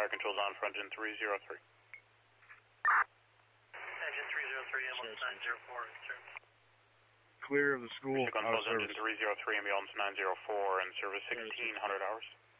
fire controls on for engine 303. Engine 303, ambulance 904, return. Clear of the school. Controls engine 303, ambulance 904, and service 1600 hours.